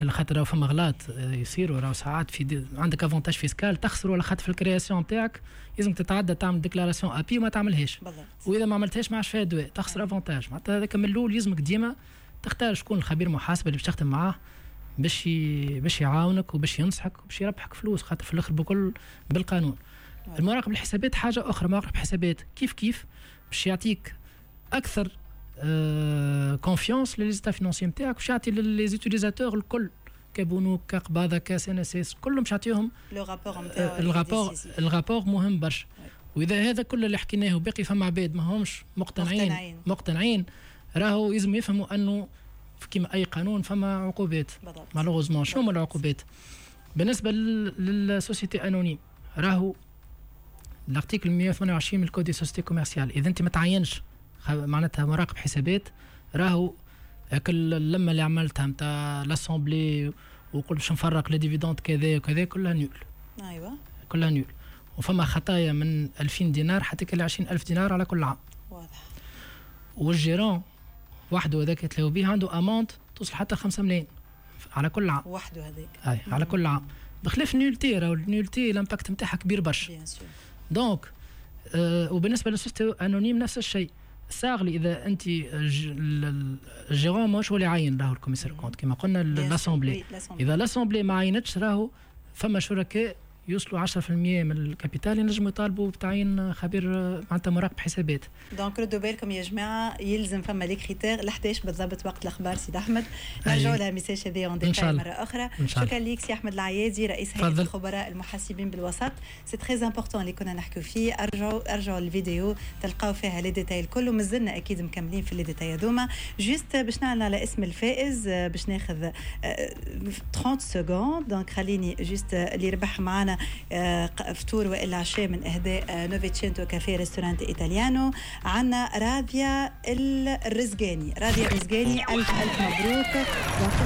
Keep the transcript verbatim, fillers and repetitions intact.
خاطر راهو فما غلط يصيروا راهو ساعات في دي... عندك افونتاج فيسكال تخسر، ولا خاطر في الكرياسيون نتاعك لازم تتعدى تعمل ديكلاراسيون ابي وما تعملهاش بالضبط. واذا ما عملتهاش ما عادش فيها دواء تخسر افونتاج. معناتها هذاك من الاول لازمك ديما تختار شكون الخبير محاسبه اللي باش تخدم معاه باش ي... باش يعاونك وباش ينصحك وباش يربحك فلوس، خاطر في الاخر بكل بالقانون. المراقب الحسابات حاجه اخرى، مراقب الحسابات كيف كيف باش يعطيك اكثر كونفيونس لي زيتا فينانسيي نتاعك، باش يعطي لي زوتيليزاتور الكل كبنوك كقباضه كاس ان اس اس كلهم باش يعطيهم لو رابور نتاعو. الرابور الرابور مهم برشا. واذا هذا كل اللي حكيناه باقي فما عباد ما همش مقتنعين مقتنعين, مقتنعين راهو لازم يفهموا انه كيما اي قانون فما عقوبات. مالوغوزمون شنو هما العقوبات؟ بالنسبه للسوسيتي انونيم راهو الارتيكل مية وثمانية وعشرين من الكود دي سوسيتي كوميرسيال، اذا انت ما تعينش معناتها مراقب حسابات راهو كل لما اللي عملتها نتاع لاسامبلي وقلت باش نفرق لي ديفيدوند كذا وكذا كلها نول. ايوه كلها نول. وفما خطايا من ألفين دينار حتى كل عشرين ألف دينار على كل عام. واضح. والجيران وحده هذاك يتلاو به عنده امونت توصل حتى خمسة ملايين على كل عام. وحده هذاك. اي على كل عام. بخلاف النيولتي راهو النيولتي الامباكت نتاعها كبير برشا. بيان سور. دونك آه وبالنسبه للسوسيتي انونيم نفس الشيء. ساغلي اذا انت الجيران ماهوش هو اللي عين راهو الكوميسير كونت كما قلنا لاسامبلي. اذا لاسامبلي ما عينتش راهو فما شركاء يوصلوا عشرة بالمئة من الكابيتال ينجموا يطالبوا بتعيين خبير معناتها مراقب حسابات. دونك ردوا بالكم يا جماعه، يلزم فما لي كريتير لحداش بالضبط وقت الاخبار سي احمد. نرجعوا لها ميساج هذه اون ديتاي مره اخرى. شكرا ليك سي احمد العيادي رئيس هيئه الخبراء المحاسبين بالوسط. سي تري امبورطون اللي كنا نحكيو فيه. ارجعوا ارجعوا الفيديو تلقاو فيها لي ديتاي الكل، ومازلنا اكيد مكملين في لي ديتاي هذوما. جوست باش نعلن على اسم الفائز باش ناخذ ثلاثين سكوند. دونك خليني جوست اللي ربح معنا فطور والا عشاء من اهداء نوفيتشينتو كافيه ريستورانت ايطاليانو. عندنا راديا الرزقاني. راديا الرزقاني الف الف مبروك.